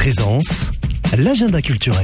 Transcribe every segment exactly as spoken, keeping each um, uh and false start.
Présence, l'agenda culturel.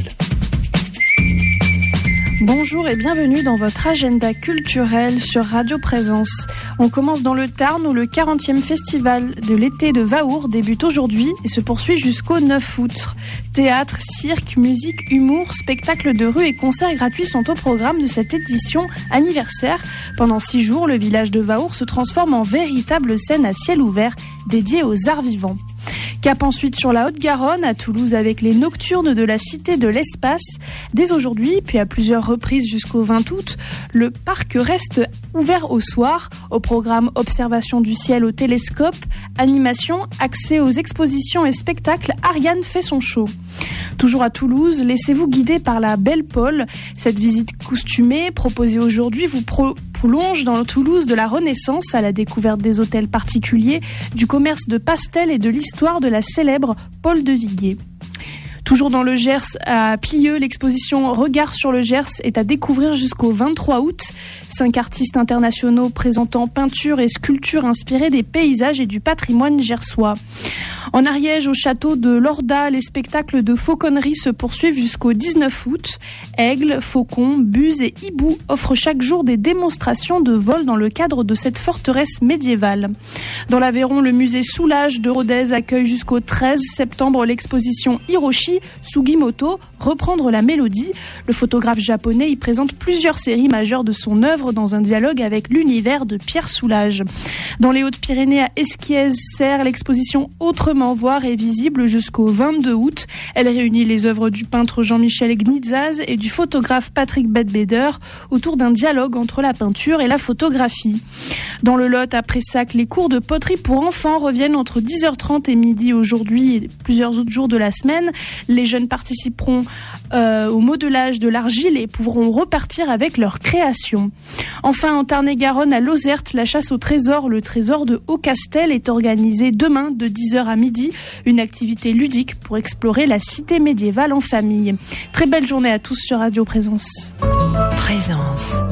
Bonjour et bienvenue dans votre agenda culturel sur Radio Présence. On commence dans le Tarn où le quarantième festival de l'été de Vahour débute aujourd'hui et se poursuit jusqu'au neuf août. Théâtre, cirque, musique, humour, spectacles de rue et concerts gratuits sont au programme de cette édition anniversaire. Pendant six jours, le village de Vahour se transforme en véritable scène à ciel ouvert dédiée aux arts vivants. Cap ensuite sur la Haute-Garonne, à Toulouse avec les Nocturnes de la Cité de l'Espace. Dès aujourd'hui, puis à plusieurs reprises jusqu'au vingt août, le parc reste ouvert au soir. Au programme observation du ciel au télescope, animation, accès aux expositions et spectacles, Ariane fait son show. Toujours à Toulouse, laissez-vous guider par la Belle Paule. Cette visite costumée proposée aujourd'hui vous pro- prolonge dans le Toulouse de la Renaissance à la découverte des hôtels particuliers, du commerce de pastels et de l'histoire de la célèbre Paul de Viguier. Toujours dans le Gers, à Plieux, l'exposition Regard sur le Gers est à découvrir jusqu'au vingt-trois août. Cinq artistes internationaux présentant peinture et sculptures inspirées des paysages et du patrimoine gersois. En Ariège, au château de Lorda, les spectacles de fauconnerie se poursuivent jusqu'au dix-neuf août. Aigles, faucons, buses et hiboux offrent chaque jour des démonstrations de vol dans le cadre de cette forteresse médiévale. Dans l'Aveyron, le musée Soulage de Rodez accueille jusqu'au treize septembre l'exposition Hiroshi Sugimoto, Reprendre la mélodie. Le photographe japonais y présente plusieurs séries majeures de son œuvre dans un dialogue avec l'univers de Pierre Soulages. Dans les Hautes-Pyrénées, à Esquies-Serres, l'exposition Autrement voir est visible jusqu'au vingt-deux août. Elle réunit les œuvres du peintre Jean-Michel Gnitzaz et du photographe Patrick Bedbeder autour d'un dialogue entre la peinture et la photographie. Dans le Lot, à Pressac, les cours de poterie pour enfants reviennent entre dix heures trente et midi aujourd'hui et plusieurs autres jours de la semaine. Les jeunes participeront euh, au modelage de l'argile et pourront repartir avec leur création. Enfin, en Tarn-et-Garonne, à Lozerte, la chasse au trésor, le trésor de Haut-Castel, est organisée demain de dix heures à midi. Une activité ludique pour explorer la cité médiévale en famille. Très belle journée à tous sur Radio Présence. Présence.